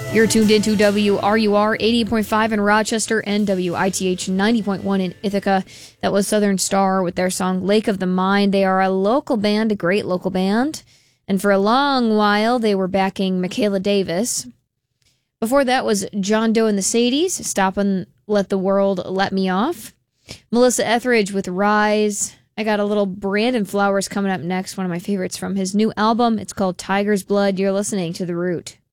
You're tuned into WRUR 88.5 in Rochester and WITH 90.1 in Ithaca. That was Southern Star with their song Lake of the Mind. They are a local band, a great local band. And for a long while, they were backing Michaela Davis. Before that was John Doe and the Sadies, Stop and Let the World Let Me Off. Melissa Etheridge with Rise. I got a little Brandon Flowers coming up next, one of my favorites from his new album. It's called Tiger's Blood. You're listening to The Root.